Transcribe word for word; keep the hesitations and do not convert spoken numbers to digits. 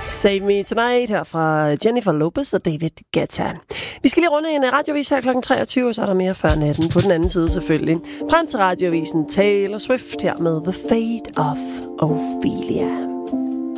Save Me Tonight her fra Jennifer Lopez og David Guetta. Vi skal lige runde en radiovis her klokken treogtyve, og så er der mere før natten på den anden side selvfølgelig. Frem til radiovisen Taylor Swift her med The Fate of Ophelia.